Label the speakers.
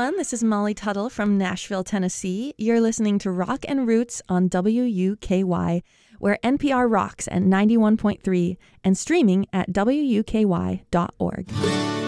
Speaker 1: everyone. This is Molly Tuttle from Nashville, Tennessee. You're listening to Rock and Roots on WUKY, where NPR rocks at 91.3 and streaming at WUKY.org.